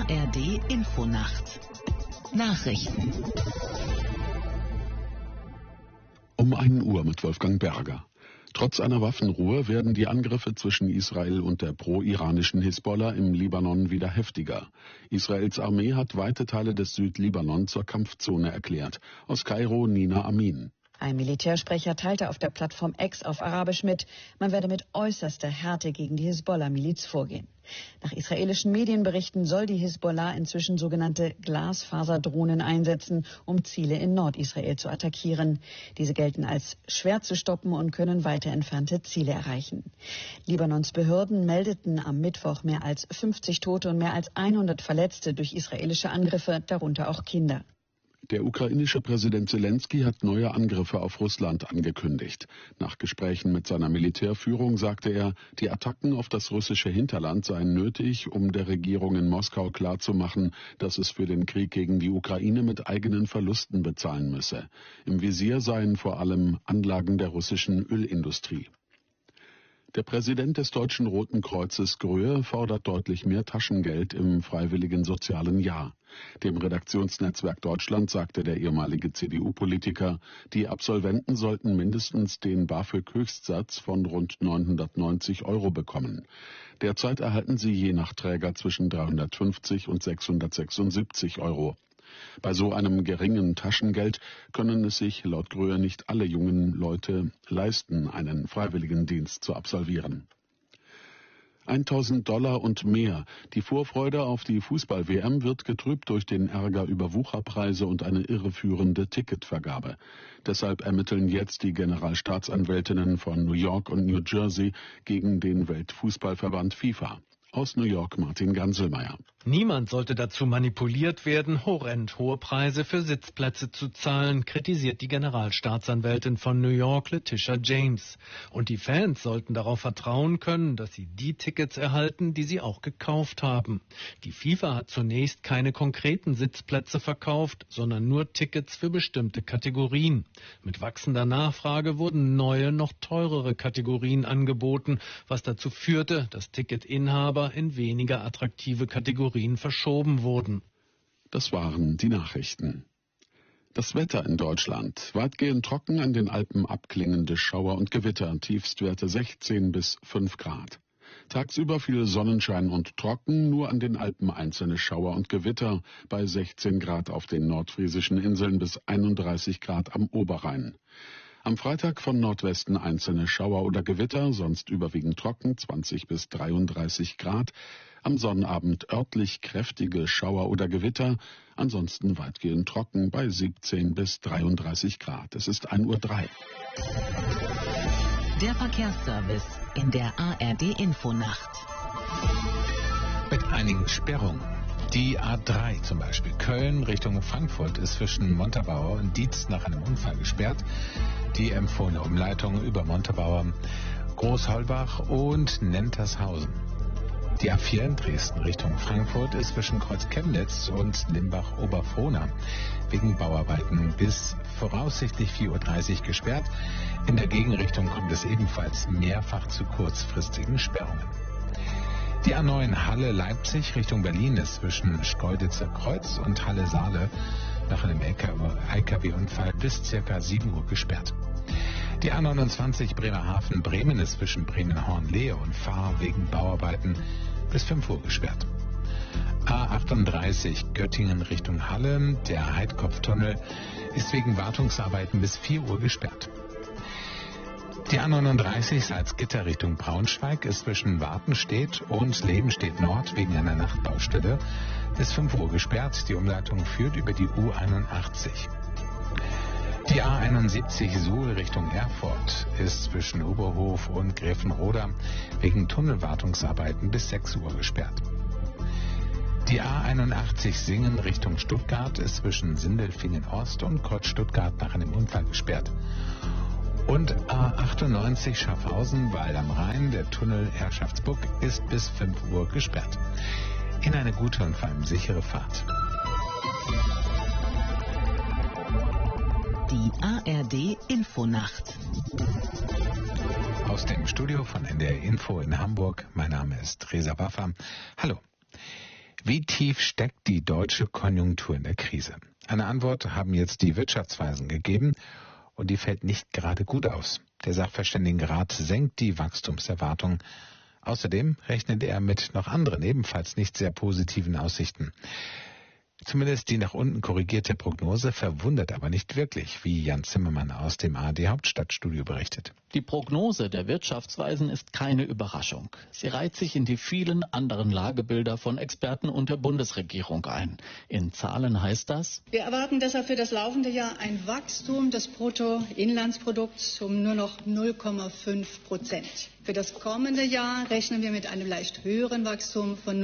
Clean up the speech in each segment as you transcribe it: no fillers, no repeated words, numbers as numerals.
ARD Infonacht Nachrichten Um 1 Uhr mit Wolfgang Berger. Trotz einer Waffenruhe werden die Angriffe zwischen Israel und der pro-iranischen Hisbollah im Libanon wieder heftiger. Israels Armee hat weite Teile des Südlibanon zur Kampfzone erklärt. Aus Kairo Nina Amin. Ein Militärsprecher teilte auf der Plattform X auf Arabisch mit, man werde mit äußerster Härte gegen die Hisbollah-Miliz vorgehen. Nach israelischen Medienberichten soll die Hisbollah inzwischen sogenannte Glasfaserdrohnen einsetzen, um Ziele in Nordisrael zu attackieren. Diese gelten als schwer zu stoppen und können weiter entfernte Ziele erreichen. Libanons Behörden meldeten am Mittwoch mehr als 50 Tote und mehr als 100 Verletzte durch israelische Angriffe, darunter auch Kinder. Der ukrainische Präsident Zelensky hat neue Angriffe auf Russland angekündigt. Nach Gesprächen mit seiner Militärführung sagte er, die Attacken auf das russische Hinterland seien nötig, um der Regierung in Moskau klarzumachen, dass es für den Krieg gegen die Ukraine mit eigenen Verlusten bezahlen müsse. Im Visier seien vor allem Anlagen der russischen Ölindustrie. Der Präsident des Deutschen Roten Kreuzes Gröhe fordert deutlich mehr Taschengeld im freiwilligen sozialen Jahr. Dem Redaktionsnetzwerk Deutschland sagte der ehemalige CDU-Politiker, die Absolventen sollten mindestens den BAföG-Höchstsatz von rund 990 € bekommen. Derzeit erhalten sie je nach Träger zwischen 350 und 676 €. Bei so einem geringen Taschengeld können es sich laut Gröhe nicht alle jungen Leute leisten, einen Freiwilligendienst zu absolvieren. 1.000 $ und mehr. Die Vorfreude auf die Fußball-WM wird getrübt durch den Ärger über Wucherpreise und eine irreführende Ticketvergabe. Deshalb ermitteln jetzt die Generalstaatsanwältinnen von New York und New Jersey gegen den Weltfußballverband FIFA. Aus New York Martin Ganselmeier. Niemand sollte dazu manipuliert werden, horrend hohe Preise für Sitzplätze zu zahlen, kritisiert die Generalstaatsanwältin von New York, Letitia James. Und die Fans sollten darauf vertrauen können, dass sie die Tickets erhalten, die sie auch gekauft haben. Die FIFA hat zunächst keine konkreten Sitzplätze verkauft, sondern nur Tickets für bestimmte Kategorien. Mit wachsender Nachfrage wurden neue, noch teurere Kategorien angeboten, was dazu führte, dass Ticketinhaber in weniger attraktive Kategorien verschoben wurden. Das waren die Nachrichten. Das Wetter in Deutschland. Weitgehend trocken, an den Alpen abklingende Schauer und Gewitter, Tiefstwerte 16 bis 5 Grad. Tagsüber viel Sonnenschein und trocken, nur an den Alpen einzelne Schauer und Gewitter, bei 16 Grad auf den nordfriesischen Inseln bis 31 Grad am Oberrhein. Am Freitag von Nordwesten einzelne Schauer oder Gewitter, sonst überwiegend trocken, 20 bis 33 Grad. Am Sonnabend örtlich kräftige Schauer oder Gewitter, ansonsten weitgehend trocken bei 17 bis 33 Grad. Es ist 1:03 Uhr. Der Verkehrsservice in der ARD Infonacht. Mit einigen Sperrungen. Die A3 zum Beispiel, Köln Richtung Frankfurt, ist zwischen Montabaur und Dietz nach einem Unfall gesperrt. Die empfohlene Umleitung über Montabaur, Großholbach und Nentershausen. Die A4 in Dresden Richtung Frankfurt ist zwischen Kreuz Chemnitz und Limbach-Oberfrohna wegen Bauarbeiten bis voraussichtlich 4:30 Uhr gesperrt. In der Gegenrichtung kommt es ebenfalls mehrfach zu kurzfristigen Sperrungen. Die A9 Halle-Leipzig Richtung Berlin ist zwischen Schkeuditzer Kreuz und Halle-Saale nach einem LKW-Unfall bis ca. 7 Uhr gesperrt. Die A29 Bremerhaven-Bremen ist zwischen Bremen-Hornlehe und Fahr wegen Bauarbeiten bis 5 Uhr gesperrt. A38 Göttingen Richtung Halle, der Heidkopftunnel, ist wegen Wartungsarbeiten bis 4 Uhr gesperrt. Die A39 Salzgitter Richtung Braunschweig ist zwischen Wartenstedt und Lebenstedt Nord wegen einer Nachtbaustelle bis 5 Uhr gesperrt. Die Umleitung führt über die U81. Die A71 Suhl Richtung Erfurt ist zwischen Oberhof und Gräfenroda wegen Tunnelwartungsarbeiten bis 6 Uhr gesperrt. Die A81 Singen Richtung Stuttgart ist zwischen Sindelfingen Ost und Kreuz Stuttgart nach einem Unfall gesperrt. Und A98 Schaffhausen-Weil am Rhein, der Tunnel Herrschaftsburg, ist bis 5 Uhr gesperrt. Ihnen eine gute und vor allem sichere Fahrt. Die ARD Infonacht. Aus dem Studio von NDR Info in Hamburg. Mein Name ist Reza Waffa. Hallo. Wie tief steckt die deutsche Konjunktur in der Krise? Eine Antwort haben jetzt die Wirtschaftsweisen gegeben und die fällt nicht gerade gut aus. Der Sachverständigenrat senkt die Wachstumserwartung. Außerdem rechnet er mit noch anderen, ebenfalls nicht sehr positiven Aussichten. Zumindest die nach unten korrigierte Prognose verwundert aber nicht wirklich, wie Jan Zimmermann aus dem ARD Hauptstadtstudio berichtet. Die Prognose der Wirtschaftsweisen ist keine Überraschung. Sie reiht sich in die vielen anderen Lagebilder von Experten und der Bundesregierung ein. In Zahlen heißt das: Wir erwarten deshalb für das laufende Jahr ein Wachstum des Bruttoinlandsprodukts um nur noch 0,5%. Für das kommende Jahr rechnen wir mit einem leicht höheren Wachstum von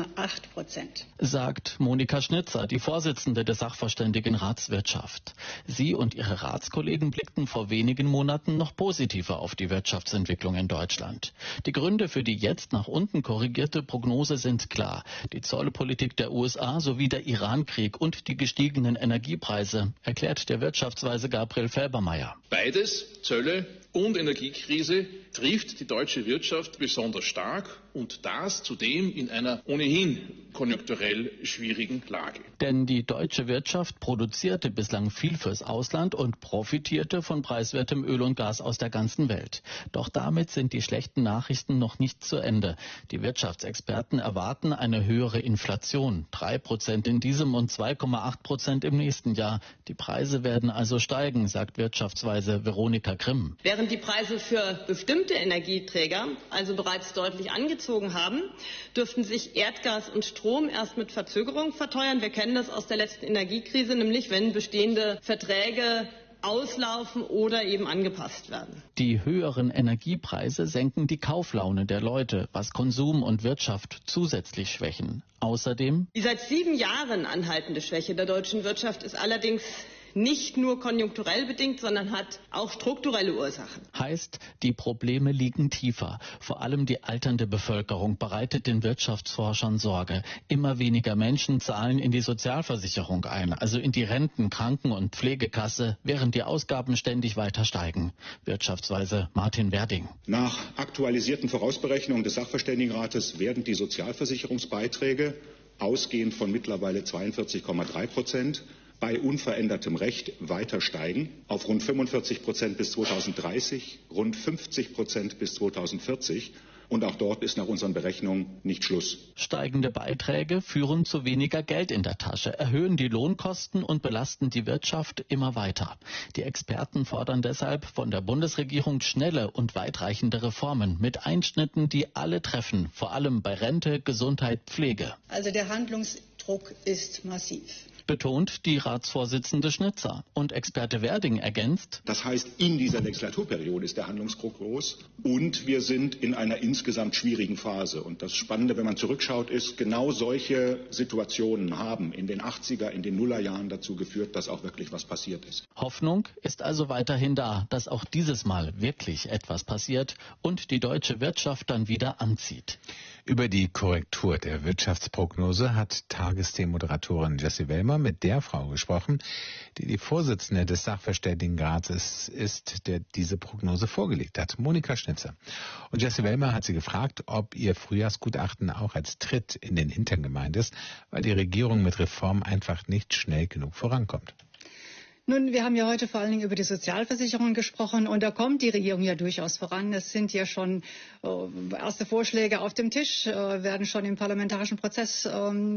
0,8%. Sagt Monika Schnitzer, die Vorsitzende des Sachverständigenrats Wirtschaft. Sie und ihre Ratskollegen blickten vor wenigen Monaten noch positiver auf die Wirtschaftsentwicklung in Deutschland. Die Gründe für die jetzt nach unten korrigierte Prognose sind klar. Die Zollpolitik der USA sowie der Irankrieg und die gestiegenen Energiepreise, erklärt der Wirtschaftsweise Gabriel Felbermayr. Beides, Zölle und Energiekrise, trifft die deutsche Wirtschaft besonders stark und das zudem in einer ohnehin konjunkturell schwierigen Lage. Denn die deutsche Wirtschaft produzierte bislang viel fürs Ausland und profitierte von preiswertem Öl und Gas aus der ganzen Welt. Doch damit sind die schlechten Nachrichten noch nicht zu Ende. Die Wirtschaftsexperten erwarten eine höhere Inflation, 3% in diesem und 2,8% im nächsten Jahr. Die Preise werden also steigen, sagt Wirtschaftsweise Veronika Grimm. Während die Preise für bestimmte Energieträger also bereits deutlich angezogen haben, dürften sich Erdgas und Strom erst mit Verzögerung verteuern. Wir kennen das aus der letzten Energiekrise, nämlich wenn bestehende Verträge auslaufen oder eben angepasst werden. Die höheren Energiepreise senken die Kauflaune der Leute, was Konsum und Wirtschaft zusätzlich schwächen. Außerdem: Die seit 7 Jahren anhaltende Schwäche der deutschen Wirtschaft ist allerdings nicht nur konjunkturell bedingt, sondern hat auch strukturelle Ursachen. Heißt, die Probleme liegen tiefer. Vor allem die alternde Bevölkerung bereitet den Wirtschaftsforschern Sorge. Immer weniger Menschen zahlen in die Sozialversicherung ein, also in die Renten-, Kranken- und Pflegekasse, während die Ausgaben ständig weiter steigen. Wirtschaftsweise Martin Werding. Nach aktualisierten Vorausberechnungen des Sachverständigenrates werden die Sozialversicherungsbeiträge ausgehend von mittlerweile 42,3% bei unverändertem Recht weiter steigen, auf rund 45% bis 2030, rund 50% bis 2040. Und auch dort ist nach unseren Berechnungen nicht Schluss. Steigende Beiträge führen zu weniger Geld in der Tasche, erhöhen die Lohnkosten und belasten die Wirtschaft immer weiter. Die Experten fordern deshalb von der Bundesregierung schnelle und weitreichende Reformen mit Einschnitten, die alle treffen, vor allem bei Rente, Gesundheit, Pflege. Also der Handlungsdruck ist massiv, betont die Ratsvorsitzende Schnitzer. Und Experte Werding ergänzt: Das heißt, in dieser Legislaturperiode ist der Handlungsdruck groß und wir sind in einer insgesamt schwierigen Phase. Und das Spannende, wenn man zurückschaut, ist, genau solche Situationen haben in den 80er, in den Nullerjahren dazu geführt, dass auch wirklich was passiert ist. Hoffnung ist also weiterhin da, dass auch dieses Mal wirklich etwas passiert und die deutsche Wirtschaft dann wieder anzieht. Über die Korrektur der Wirtschaftsprognose hat Tagesthemen-Moderatorin Jessie Wellmer mit der Frau gesprochen, die die Vorsitzende des Sachverständigenrates ist, der diese Prognose vorgelegt hat, Monika Schnitzer. Und Jessie Wellmer hat sie gefragt, ob ihr Frühjahrsgutachten auch als Tritt in den Hintern gemeint ist, weil die Regierung mit Reformen einfach nicht schnell genug vorankommt. Nun, wir haben ja heute vor allen Dingen über die Sozialversicherung gesprochen und da kommt die Regierung ja durchaus voran. Es sind ja schon erste Vorschläge auf dem Tisch, werden schon im parlamentarischen Prozess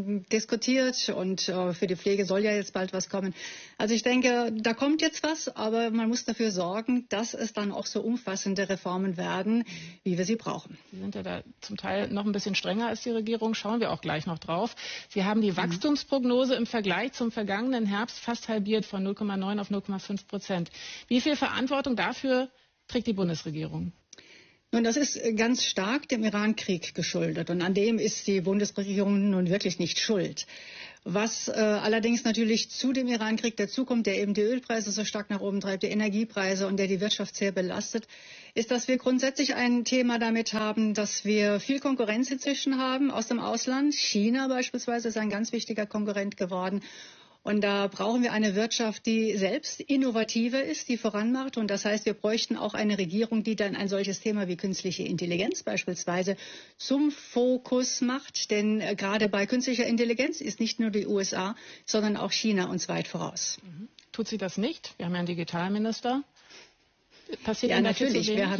diskutiert und für die Pflege soll ja jetzt bald was kommen. Also ich denke, da kommt jetzt was, aber man muss dafür sorgen, dass es dann auch so umfassende Reformen werden, wie wir sie brauchen. Sie sind ja da zum Teil noch ein bisschen strenger als die Regierung, schauen wir auch gleich noch drauf. Sie haben die Wachstumsprognose im Vergleich zum vergangenen Herbst fast halbiert von 0,9 auf 0,5%. Wie viel Verantwortung dafür trägt die Bundesregierung? Nun, das ist ganz stark dem Irankrieg geschuldet und an dem ist die Bundesregierung nun wirklich nicht schuld. Was allerdings natürlich zu dem Irankrieg dazukommt, der eben die Ölpreise so stark nach oben treibt, die Energiepreise und der die Wirtschaft sehr belastet, ist, dass wir grundsätzlich ein Thema damit haben, dass wir viel Konkurrenz inzwischen haben aus dem Ausland. China beispielsweise ist ein ganz wichtiger Konkurrent geworden. Und da brauchen wir eine Wirtschaft, die selbst innovativer ist, die voranmacht. Und das heißt, wir bräuchten auch eine Regierung, die dann ein solches Thema wie künstliche Intelligenz beispielsweise zum Fokus macht. Denn gerade bei künstlicher Intelligenz ist nicht nur die USA, sondern auch China uns weit voraus. Tut sie das nicht? Wir haben ja einen Digitalminister. Passiert ja, natürlich. Wir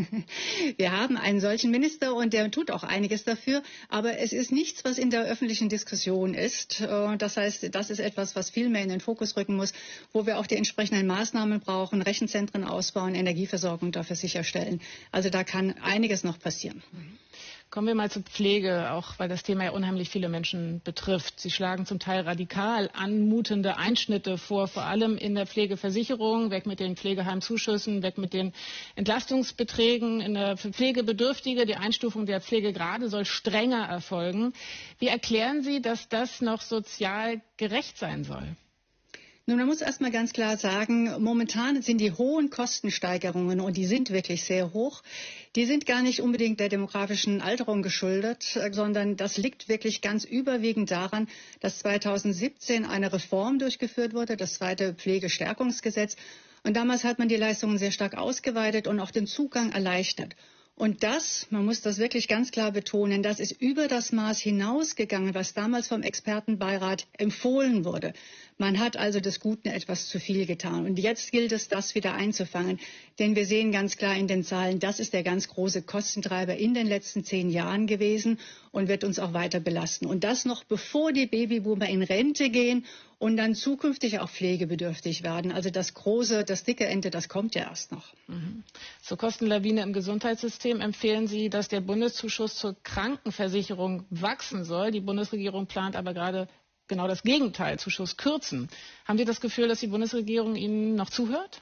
haben einen solchen Minister und der tut auch einiges dafür. Aber es ist nichts, was in der öffentlichen Diskussion ist. Das heißt, das ist etwas, was viel mehr in den Fokus rücken muss, wo wir auch die entsprechenden Maßnahmen brauchen, Rechenzentren ausbauen, Energieversorgung dafür sicherstellen. Also da kann einiges noch passieren. Kommen wir mal zur Pflege, auch weil das Thema ja unheimlich viele Menschen betrifft. Sie schlagen zum Teil radikal anmutende Einschnitte vor, vor allem in der Pflegeversicherung, weg mit den Pflegeheimzuschüssen, weg mit den Entlastungsbeträgen in der Pflegebedürftige. Die Einstufung der Pflegegrade soll strenger erfolgen. Wie erklären Sie, dass das noch sozial gerecht sein soll? Nun, man muss erst mal ganz klar sagen, momentan sind die hohen Kostensteigerungen, und die sind wirklich sehr hoch, die sind gar nicht unbedingt der demografischen Alterung geschuldet, sondern das liegt wirklich ganz überwiegend daran, dass 2017 eine Reform durchgeführt wurde, das zweite Pflegestärkungsgesetz. Und damals hat man die Leistungen sehr stark ausgeweitet und auch den Zugang erleichtert. Und das, man muss das wirklich ganz klar betonen, das ist über das Maß hinausgegangen, was damals vom Expertenbeirat empfohlen wurde. Man hat also des Guten etwas zu viel getan. Und jetzt gilt es, das wieder einzufangen. Denn wir sehen ganz klar in den Zahlen, das ist der ganz große Kostentreiber in den letzten 10 Jahren gewesen und wird uns auch weiter belasten. Und das noch bevor die Babyboomer in Rente gehen und dann zukünftig auch pflegebedürftig werden. Also das dicke Ende, das kommt ja erst noch. Zur Kostenlawine im Gesundheitssystem empfehlen Sie, dass der Bundeszuschuss zur Krankenversicherung wachsen soll. Die Bundesregierung plant aber gerade genau das Gegenteil, Zuschuss kürzen. Haben Sie das Gefühl, dass die Bundesregierung Ihnen noch zuhört?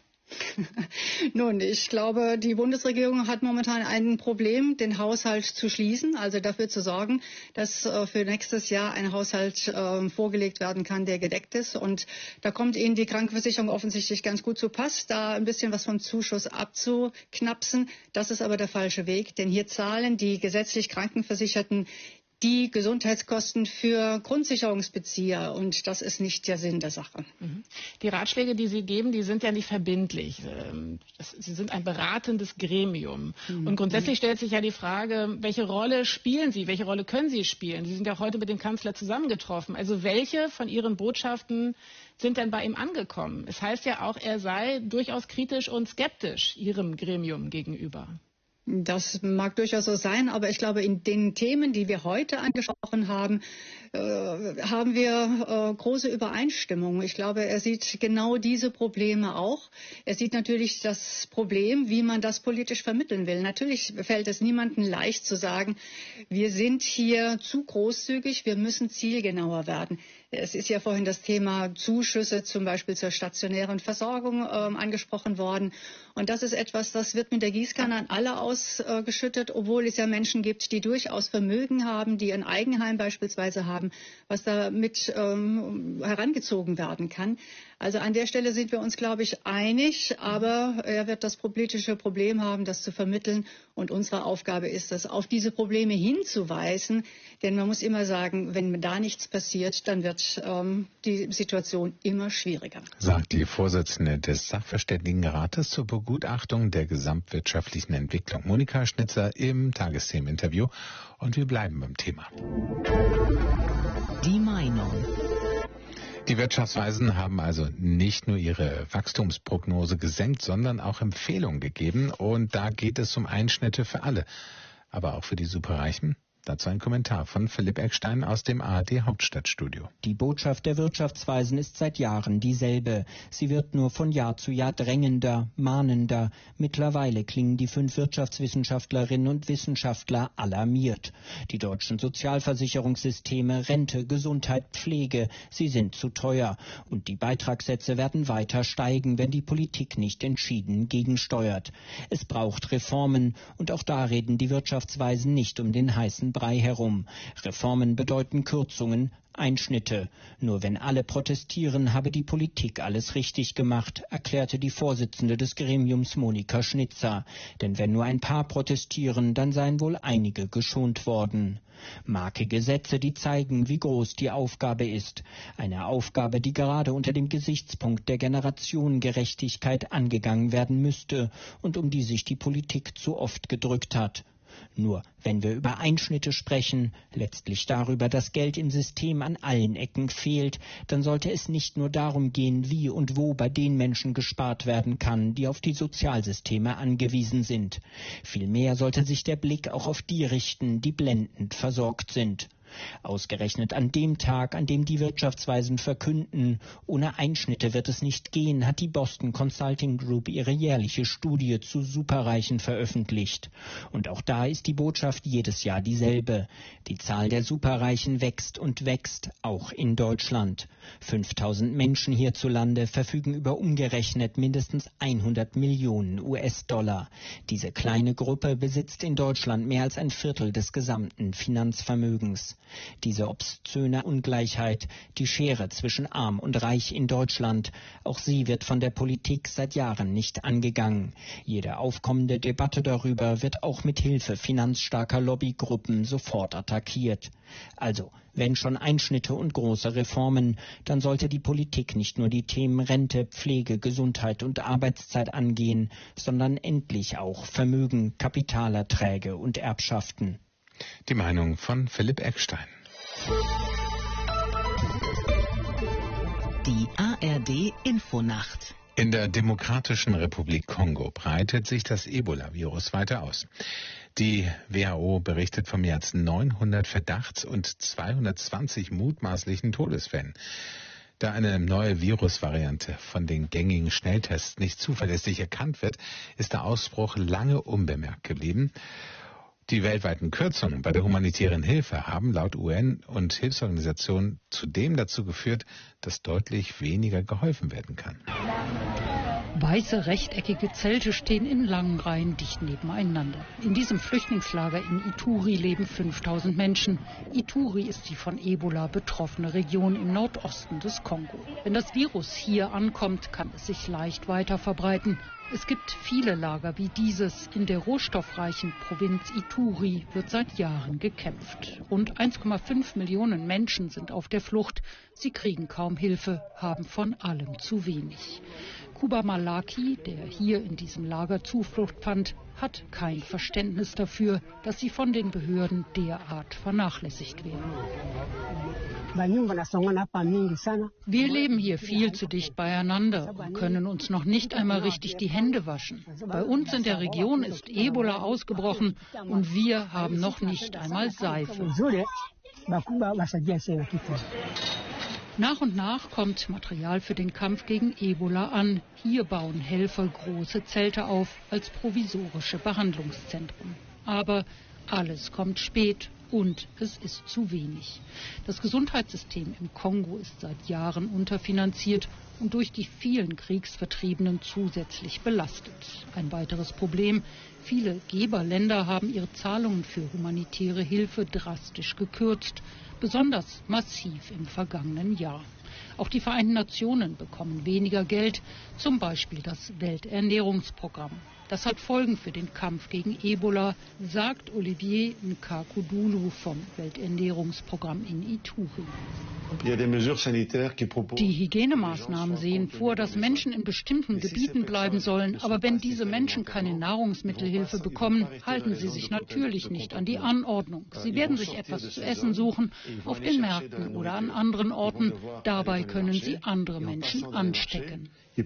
Nun, ich glaube, die Bundesregierung hat momentan ein Problem, den Haushalt zu schließen, also dafür zu sorgen, dass für nächstes Jahr ein Haushalt vorgelegt werden kann, der gedeckt ist. Und da kommt Ihnen die Krankenversicherung offensichtlich ganz gut zu Pass, da ein bisschen was vom Zuschuss abzuknapsen. Das ist aber der falsche Weg, denn hier zahlen die gesetzlich Krankenversicherten die Gesundheitskosten für Grundsicherungsbezieher. Und das ist nicht der Sinn der Sache. Die Ratschläge, die Sie geben, die sind ja nicht verbindlich. Sie sind ein beratendes Gremium. Und grundsätzlich stellt sich ja die Frage, welche Rolle spielen Sie? Welche Rolle können Sie spielen? Sie sind ja heute mit dem Kanzler zusammengetroffen. Also welche von Ihren Botschaften sind denn bei ihm angekommen? Es heißt ja auch, er sei durchaus kritisch und skeptisch Ihrem Gremium gegenüber. Das mag durchaus so sein, aber ich glaube, in den Themen, die wir heute angesprochen haben, haben wir große Übereinstimmung. Ich glaube, er sieht genau diese Probleme auch. Er sieht natürlich das Problem, wie man das politisch vermitteln will. Natürlich fällt es niemandem leicht zu sagen, wir sind hier zu großzügig, wir müssen zielgenauer werden. Es ist ja vorhin das Thema Zuschüsse zum Beispiel zur stationären Versorgung angesprochen worden. Und das ist etwas, das wird mit der Gießkanne an alle ausgeschüttet, obwohl es ja Menschen gibt, die durchaus Vermögen haben, die ein Eigenheim beispielsweise haben, was da mit herangezogen werden kann. Also an der Stelle sind wir uns, glaube ich, einig, aber er wird das politische Problem haben, das zu vermitteln. Und unsere Aufgabe ist es, auf diese Probleme hinzuweisen. Denn man muss immer sagen, wenn da nichts passiert, dann wird die Situation immer schwieriger. Sagt die Vorsitzende des Sachverständigenrates zur Begutachtung der gesamtwirtschaftlichen Entwicklung, Monika Schnitzer, im Tagesthemeninterview. Und wir bleiben beim Thema. Die Meinung. Die Wirtschaftsweisen haben also nicht nur ihre Wachstumsprognose gesenkt, sondern auch Empfehlungen gegeben. Und da geht es um Einschnitte für alle, aber auch für die Superreichen. Dazu ein Kommentar von Philipp Eckstein aus dem ARD Hauptstadtstudio. Die Botschaft der Wirtschaftsweisen ist seit Jahren dieselbe. Sie wird nur von Jahr zu Jahr drängender, mahnender. Mittlerweile klingen die 5 Wirtschaftswissenschaftlerinnen und Wissenschaftler alarmiert. Die deutschen Sozialversicherungssysteme, Rente, Gesundheit, Pflege, sie sind zu teuer. Und die Beitragssätze werden weiter steigen, wenn die Politik nicht entschieden gegensteuert. Es braucht Reformen. Und auch da reden die Wirtschaftsweisen nicht um den heißen heißen Brei herum. Reformen bedeuten Kürzungen, Einschnitte. Nur wenn alle protestieren, habe die Politik alles richtig gemacht, erklärte die Vorsitzende des Gremiums Monika Schnitzer. Denn wenn nur ein paar protestieren, dann seien wohl einige geschont worden. Markige Sätze, die zeigen, wie groß die Aufgabe ist. Eine Aufgabe, die gerade unter dem Gesichtspunkt der Generationengerechtigkeit angegangen werden müsste und um die sich die Politik zu oft gedrückt hat. Nur wenn wir über Einschnitte sprechen, letztlich darüber, dass Geld im System an allen Ecken fehlt, dann sollte es nicht nur darum gehen, wie und wo bei den Menschen gespart werden kann, die auf die Sozialsysteme angewiesen sind. Vielmehr sollte sich der Blick auch auf die richten, die blendend versorgt sind. Ausgerechnet an dem Tag, an dem die Wirtschaftsweisen verkünden, ohne Einschnitte wird es nicht gehen, hat die Boston Consulting Group ihre jährliche Studie zu Superreichen veröffentlicht. Und auch da ist die Botschaft jedes Jahr dieselbe. Die Zahl der Superreichen wächst und wächst, auch in Deutschland. 5000 Menschen hierzulande verfügen über umgerechnet mindestens 100 Millionen US-Dollar. Diese kleine Gruppe besitzt in Deutschland mehr als ein Viertel des gesamten Finanzvermögens. Diese obszöne Ungleichheit, die Schere zwischen Arm und Reich in Deutschland, auch sie wird von der Politik seit Jahren nicht angegangen. Jede aufkommende Debatte darüber wird auch mit Hilfe finanzstarker Lobbygruppen sofort attackiert. Also, wenn schon Einschnitte und große Reformen, dann sollte die Politik nicht nur die Themen Rente, Pflege, Gesundheit und Arbeitszeit angehen, sondern endlich auch Vermögen, Kapitalerträge und Erbschaften. Die Meinung von Philipp Eckstein. Die ARD Infonacht. In der Demokratischen Republik Kongo breitet sich das Ebola-Virus weiter aus. Die WHO berichtet von mehr als 900 Verdachts- und 220 mutmaßlichen Todesfällen. Da eine neue Virusvariante von den gängigen Schnelltests nicht zuverlässig erkannt wird, ist der Ausbruch lange unbemerkt geblieben. Die weltweiten Kürzungen bei der humanitären Hilfe haben laut UN und Hilfsorganisationen zudem dazu geführt, dass deutlich weniger geholfen werden kann. Weiße, rechteckige Zelte stehen in langen Reihen dicht nebeneinander. In diesem Flüchtlingslager in Ituri leben 5000 Menschen. Ituri ist die von Ebola betroffene Region im Nordosten des Kongo. Wenn das Virus hier ankommt, kann es sich leicht weiter verbreiten. Es gibt viele Lager wie dieses. In der rohstoffreichen Provinz Ituri wird seit Jahren gekämpft. Rund 1,5 Millionen Menschen sind auf der Flucht. Sie kriegen kaum Hilfe, haben von allem zu wenig. Kuba Malaki, der hier in diesem Lager Zuflucht fand, hat kein Verständnis dafür, dass sie von den Behörden derart vernachlässigt werden. Wir leben hier viel zu dicht beieinander und können uns noch nicht einmal richtig die Hände waschen. Bei uns in der Region ist Ebola ausgebrochen und wir haben noch nicht einmal Seife. Nach und nach kommt Material für den Kampf gegen Ebola an. Hier bauen Helfer große Zelte auf als provisorische Behandlungszentren. Aber alles kommt spät und es ist zu wenig. Das Gesundheitssystem im Kongo ist seit Jahren unterfinanziert und durch die vielen Kriegsvertriebenen zusätzlich belastet. Ein weiteres Problem: viele Geberländer haben ihre Zahlungen für humanitäre Hilfe drastisch gekürzt, besonders massiv im vergangenen Jahr. Auch die Vereinten Nationen bekommen weniger Geld, zum Beispiel das Welternährungsprogramm. Das hat Folgen für den Kampf gegen Ebola, sagt Olivier Nkakudulu vom Welternährungsprogramm in Ituri. Die Hygienemaßnahmen sehen vor, dass Menschen in bestimmten Gebieten bleiben sollen. Aber wenn diese Menschen keine Nahrungsmittelhilfe bekommen, halten sie sich natürlich nicht an die Anordnung. Sie werden sich etwas zu essen suchen, auf den Märkten oder an anderen Orten. Dabei können sie andere Menschen anstecken.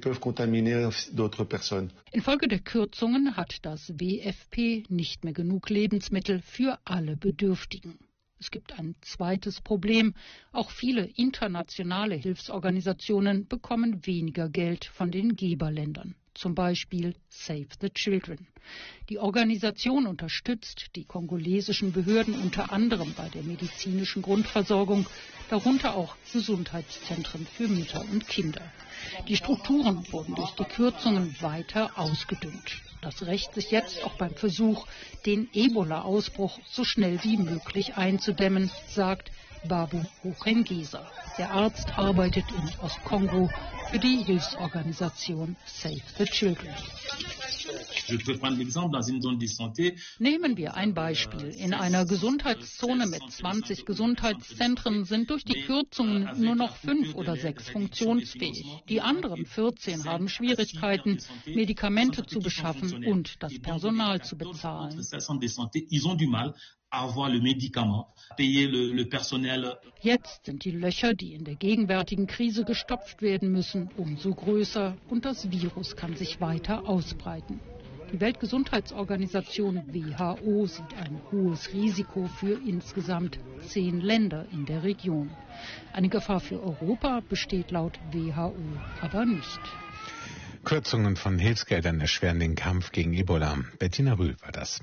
Infolge der Kürzungen hat das WFP nicht mehr genug Lebensmittel für alle Bedürftigen. Es gibt ein zweites Problem. Auch viele internationale Hilfsorganisationen bekommen weniger Geld von den Geberländern. Zum Beispiel Save the Children. Die Organisation unterstützt die kongolesischen Behörden unter anderem bei der medizinischen Grundversorgung, darunter auch Gesundheitszentren für Mütter und Kinder. Die Strukturen wurden durch die Kürzungen weiter ausgedünnt. das Recht, sich jetzt auch beim Versuch, den Ebola-Ausbruch so schnell wie möglich einzudämmen, sagt Babu Ruhengisa. Der Arzt arbeitet in Ostkongo für die Hilfsorganisation Save the Children. Nehmen wir ein Beispiel. In einer Gesundheitszone mit 20 Gesundheitszentren sind durch die Kürzungen nur noch 5 oder 6 funktionsfähig. Die anderen 14 haben Schwierigkeiten, Medikamente zu beschaffen und das Personal zu bezahlen. Jetzt sind die Löcher, die in der gegenwärtigen Krise gestopft werden müssen, umso größer und das Virus kann sich weiter ausbreiten. Die Weltgesundheitsorganisation WHO sieht ein hohes Risiko für insgesamt 10 Länder in der Region. Eine Gefahr für Europa besteht laut WHO aber nicht. Kürzungen von Hilfsgeldern erschweren den Kampf gegen Ebola. Bettina Rühl war das.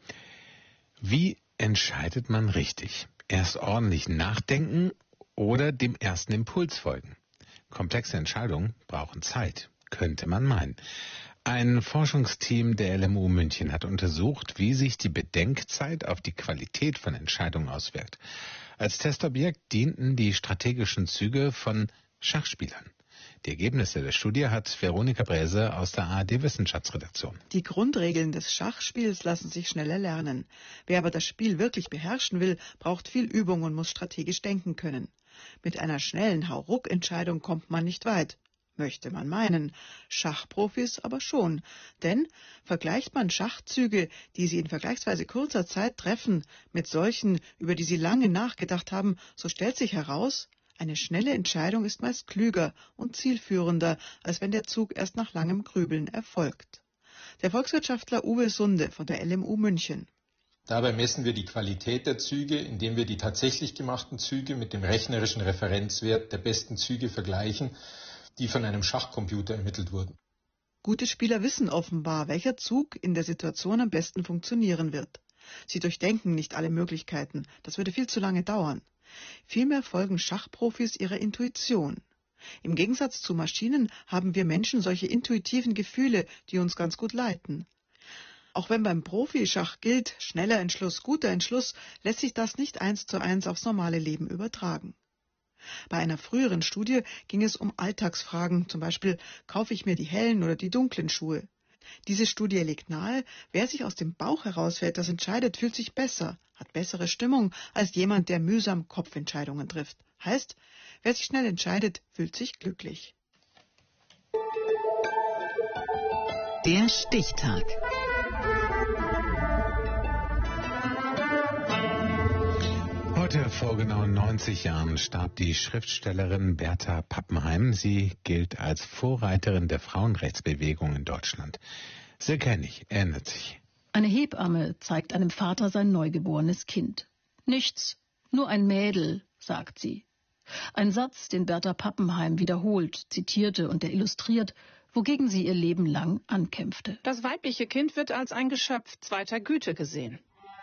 Wie entscheidet man richtig? Erst ordentlich nachdenken oder dem ersten Impuls folgen? Komplexe Entscheidungen brauchen Zeit, könnte man meinen. Ein Forschungsteam der LMU München hat untersucht, wie sich die Bedenkzeit auf die Qualität von Entscheidungen auswirkt. Als Testobjekt dienten die strategischen Züge von Schachspielern. Die Ergebnisse der Studie hat Veronika Bräse aus der ARD-Wissenschaftsredaktion. Die Grundregeln des Schachspiels lassen sich schnell erlernen. Wer aber das Spiel wirklich beherrschen will, braucht viel Übung und muss strategisch denken können. Mit einer schnellen Hauruck-Entscheidung kommt man nicht weit. Möchte man meinen. Schachprofis aber schon. Denn vergleicht man Schachzüge, die sie in vergleichsweise kurzer Zeit treffen, mit solchen, über die sie lange nachgedacht haben, so stellt sich heraus, eine schnelle Entscheidung ist meist klüger und zielführender, als wenn der Zug erst nach langem Grübeln erfolgt. Der Volkswirtschaftler Uwe Sunde von der LMU München. Dabei messen wir die Qualität der Züge, indem wir die tatsächlich gemachten Züge mit dem rechnerischen Referenzwert der besten Züge vergleichen, die von einem Schachcomputer ermittelt wurden. Gute Spieler wissen offenbar, welcher Zug in der Situation am besten funktionieren wird. Sie durchdenken nicht alle Möglichkeiten, das würde viel zu lange dauern. Vielmehr folgen Schachprofis ihrer Intuition. Im Gegensatz zu Maschinen haben wir Menschen solche intuitiven Gefühle, die uns ganz gut leiten. Auch wenn beim Profischach gilt, schneller Entschluss, guter Entschluss, lässt sich das nicht 1:1 aufs normale Leben übertragen. Bei einer früheren Studie ging es um Alltagsfragen, zum Beispiel, kaufe ich mir die hellen oder die dunklen Schuhe? Diese Studie legt nahe, wer sich aus dem Bauch heraus etwas entscheidet, fühlt sich besser, hat bessere Stimmung als jemand, der mühsam Kopfentscheidungen trifft. Heißt, wer sich schnell entscheidet, fühlt sich glücklich. Der Stichtag. Heute vor genau 90 Jahren starb die Schriftstellerin Berta Pappenheim. Sie gilt als Vorreiterin der Frauenrechtsbewegung in Deutschland. Silke Hennig erinnert sich. Eine Hebamme zeigt einem Vater sein neugeborenes Kind. Nichts, nur ein Mädel, sagt sie. Ein Satz, den Berta Pappenheim wiederholt, zitierte und der illustriert, wogegen sie ihr Leben lang ankämpfte. Das weibliche Kind wird als ein Geschöpf zweiter Güte gesehen.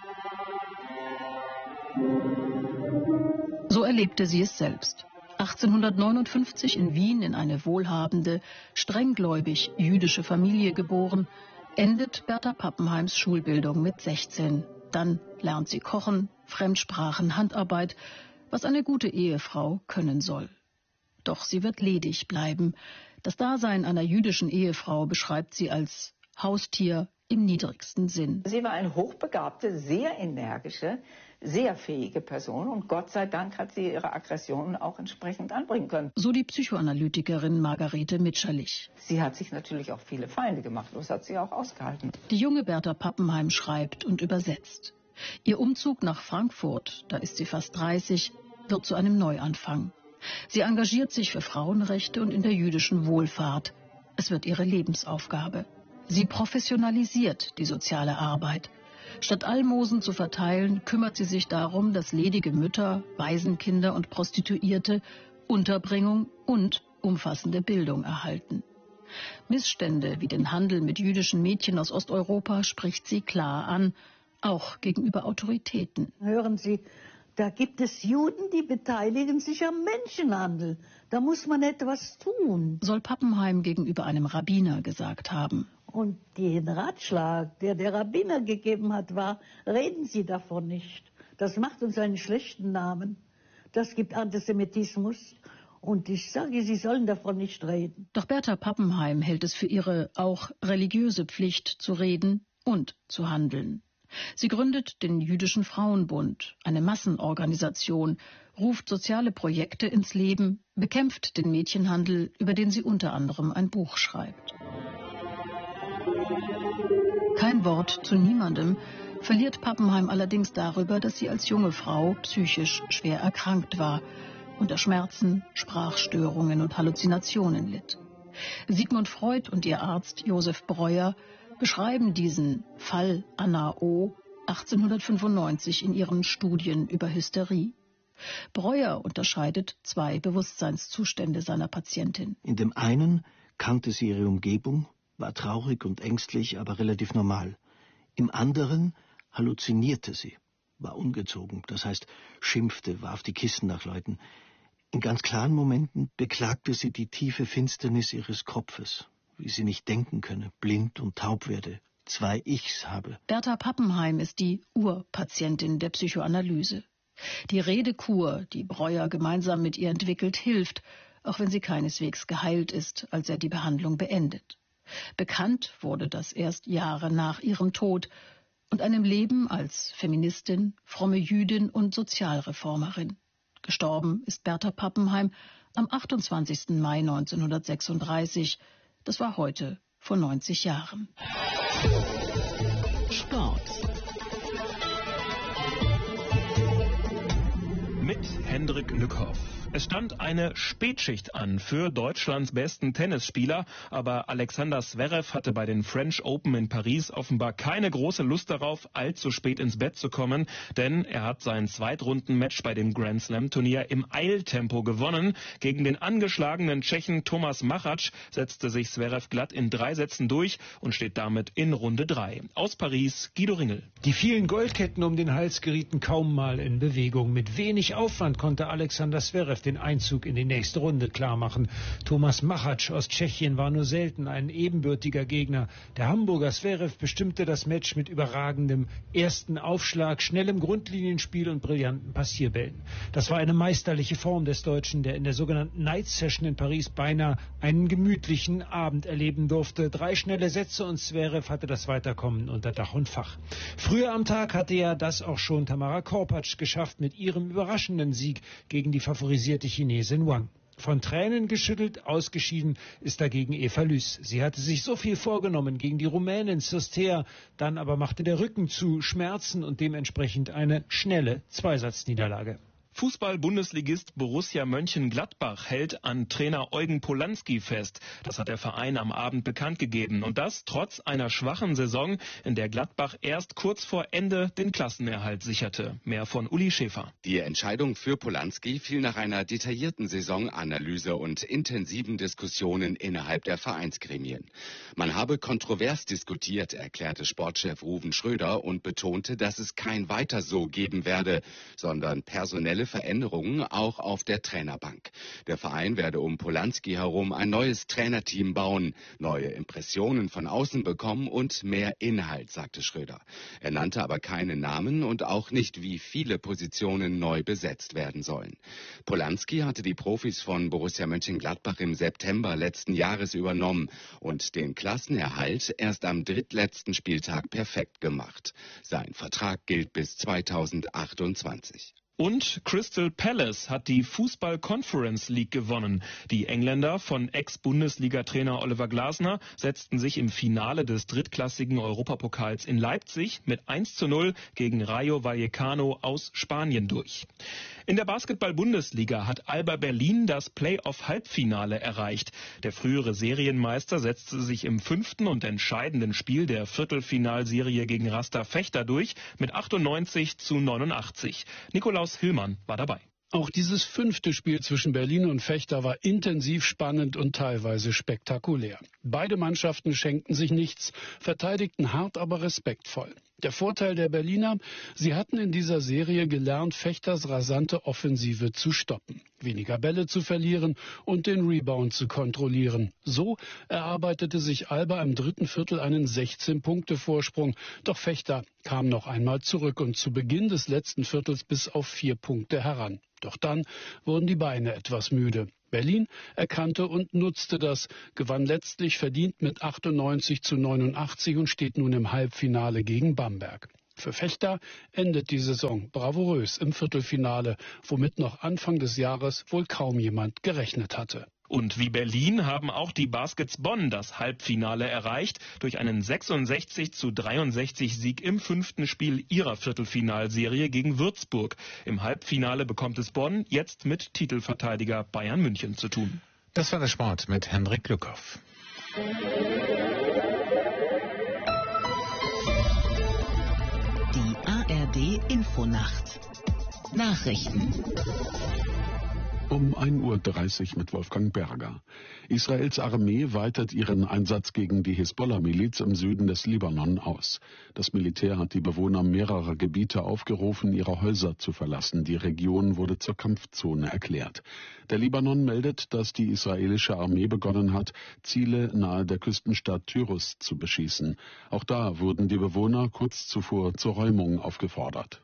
So erlebte sie es selbst. 1859 in Wien in eine wohlhabende, strenggläubig jüdische Familie geboren, endet Berta Pappenheims Schulbildung mit 16. Dann lernt sie Kochen, Fremdsprachen, Handarbeit, was eine gute Ehefrau können soll. Doch sie wird ledig bleiben. Das Dasein einer jüdischen Ehefrau beschreibt sie als Haustier im niedrigsten Sinn. Sie war eine hochbegabte, sehr energische, sehr fähige Person und Gott sei Dank hat sie ihre Aggressionen auch entsprechend anbringen können. So die Psychoanalytikerin Margarete Mitscherlich. Sie hat sich natürlich auch viele Feinde gemacht, das hat sie auch ausgehalten. Die junge Berta Pappenheim schreibt und übersetzt. Ihr Umzug nach Frankfurt, da ist sie fast 30, wird zu einem Neuanfang. Sie engagiert sich für Frauenrechte und in der jüdischen Wohlfahrt. Es wird ihre Lebensaufgabe. Sie professionalisiert die soziale Arbeit. Statt Almosen zu verteilen, kümmert sie sich darum, dass ledige Mütter, Waisenkinder und Prostituierte Unterbringung und umfassende Bildung erhalten. Missstände wie den Handel mit jüdischen Mädchen aus Osteuropa spricht sie klar an, auch gegenüber Autoritäten. Hören Sie, Da gibt es Juden, die beteiligen sich am Menschenhandel. Da muss man etwas tun. Soll Pappenheim gegenüber einem Rabbiner gesagt haben. Und den Ratschlag, der der Rabbiner gegeben hat, war, reden Sie davon nicht. Das macht uns einen schlechten Namen. Das gibt Antisemitismus. Und ich sage, Sie sollen davon nicht reden. Doch Bertha Pappenheim hält es für ihre auch religiöse Pflicht, zu reden und zu handeln. Sie gründet den Jüdischen Frauenbund, eine Massenorganisation, ruft soziale Projekte ins Leben, bekämpft den Mädchenhandel, über den sie unter anderem ein Buch schreibt. Kein Wort zu niemandem verliert Pappenheim allerdings darüber, dass sie als junge Frau psychisch schwer erkrankt war, unter Schmerzen, Sprachstörungen und Halluzinationen litt. Sigmund Freud und ihr Arzt Josef Breuer beschreiben diesen Fall Anna O. 1895 in ihren Studien über Hysterie. Breuer unterscheidet zwei Bewusstseinszustände seiner Patientin. In dem einen kannte sie ihre Umgebung, war traurig und ängstlich, aber relativ normal. Im anderen halluzinierte sie, war ungezogen, das heißt schimpfte, warf die Kisten nach Leuten. In ganz klaren Momenten beklagte sie die tiefe Finsternis ihres Kopfes, wie sie nicht denken könne, blind und taub werde, zwei Ichs habe. Bertha Pappenheim ist die Urpatientin der Psychoanalyse. Die Redekur, die Breuer gemeinsam mit ihr entwickelt, hilft, auch wenn sie keineswegs geheilt ist, als er die Behandlung beendet. Bekannt wurde das erst Jahre nach ihrem Tod und einem Leben als Feministin, fromme Jüdin und Sozialreformerin. Gestorben ist Bertha Pappenheim am 28. Mai 1936. Das war heute vor 90 Jahren. Sport. Mit Hendrik Lückhoff. Es stand eine Spätschicht an für Deutschlands besten Tennisspieler, aber Alexander Zverev hatte bei den French Open in Paris offenbar keine große Lust darauf, allzu spät ins Bett zu kommen, denn er hat sein Zweitrundenmatch bei dem Grand Slam Turnier im Eiltempo gewonnen. Gegen den angeschlagenen Tschechen Thomas Machac setzte sich Zverev glatt in 3 Sätzen durch und steht damit in Runde 3. Aus Paris, Guido Ringel. Die vielen Goldketten um den Hals gerieten kaum mal in Bewegung. Mit wenig Aufwand konnte Alexander Zverev den Einzug in die nächste Runde klarmachen. Thomas Machac aus Tschechien war nur selten ein ebenbürtiger Gegner. Der Hamburger Zverev bestimmte das Match mit überragendem ersten Aufschlag, schnellem Grundlinienspiel und brillanten Passierbällen. Das war eine meisterliche Form des Deutschen, der in der sogenannten Night Session in Paris beinahe einen gemütlichen Abend erleben durfte. 3 schnelle Sätze und Zverev hatte das Weiterkommen unter Dach und Fach. Früher am Tag hatte ja das auch schon Tamara Korpatsch geschafft mit ihrem überraschenden Sieg gegen die favorisierte Chinesin Wang. Von Tränen geschüttelt, ausgeschieden ist dagegen Eva Lys. Sie hatte sich so viel vorgenommen gegen die Rumänin Sustea, dann aber machte der Rücken zu, Schmerzen und dementsprechend eine schnelle Zweisatzniederlage. Fußball-Bundesligist Borussia Mönchengladbach hält an Trainer Eugen Polanski fest. Das hat der Verein am Abend bekannt gegeben. Und das trotz einer schwachen Saison, in der Gladbach erst kurz vor Ende den Klassenerhalt sicherte. Mehr von Uli Schäfer. Die Entscheidung für Polanski fiel nach einer detaillierten Saisonanalyse und intensiven Diskussionen innerhalb der Vereinsgremien. Man habe kontrovers diskutiert, erklärte Sportchef Ruven Schröder und betonte, dass es kein Weiter so geben werde, sondern personelle Veränderungen auch auf der Trainerbank. Der Verein werde um Polanski herum ein neues Trainerteam bauen, neue Impressionen von außen bekommen und mehr Inhalt, sagte Schröder. Er nannte aber keine Namen und auch nicht, wie viele Positionen neu besetzt werden sollen. Polanski hatte die Profis von Borussia Mönchengladbach im September letzten Jahres übernommen und den Klassenerhalt erst am drittletzten Spieltag perfekt gemacht. Sein Vertrag gilt bis 2028. Und Crystal Palace hat die Fußball Conference League gewonnen. Die Engländer von Ex-Bundesliga-Trainer Oliver Glasner setzten sich im Finale des drittklassigen Europapokals in Leipzig mit 1:0 gegen Rayo Vallecano aus Spanien durch. In der Basketball-Bundesliga hat Alba Berlin das Playoff-Halbfinale erreicht. Der frühere Serienmeister setzte sich im 5. und entscheidenden Spiel der Viertelfinalserie gegen Rasta Fechter durch mit 98:89. Nikolaus Hillmann war dabei. Auch dieses 5. Spiel zwischen Berlin und Fechter war intensiv spannend und teilweise spektakulär. Beide Mannschaften schenkten sich nichts, verteidigten hart, aber respektvoll. Der Vorteil der Berliner: Sie hatten in dieser Serie gelernt, Fechters rasante Offensive zu stoppen, weniger Bälle zu verlieren und den Rebound zu kontrollieren. So erarbeitete sich Alba im dritten Viertel einen 16-Punkte-Vorsprung. Doch Fechter kam noch einmal zurück und zu Beginn des letzten Viertels bis auf 4 Punkte heran. Doch dann wurden die Beine etwas müde. Berlin erkannte und nutzte das, gewann letztlich verdient mit 98:89 und steht nun im Halbfinale gegen Bamberg. Für Fechter endet die Saison bravourös im Viertelfinale, womit noch Anfang des Jahres wohl kaum jemand gerechnet hatte. Und wie Berlin haben auch die Baskets Bonn das Halbfinale erreicht durch einen 66:63 Sieg im 5. Spiel ihrer Viertelfinalserie gegen Würzburg. Im Halbfinale bekommt es Bonn jetzt mit Titelverteidiger Bayern München zu tun. Das war der Sport mit Hendrik Glückhoff. Die ARD Infonacht. Nachrichten. Um 1:30 Uhr mit Wolfgang Berger. Israels Armee weitet ihren Einsatz gegen die Hisbollah-Miliz im Süden des Libanon aus. Das Militär hat die Bewohner mehrerer Gebiete aufgerufen, ihre Häuser zu verlassen. Die Region wurde zur Kampfzone erklärt. Der Libanon meldet, dass die israelische Armee begonnen hat, Ziele nahe der Küstenstadt Tyrus zu beschießen. Auch da wurden die Bewohner kurz zuvor zur Räumung aufgefordert.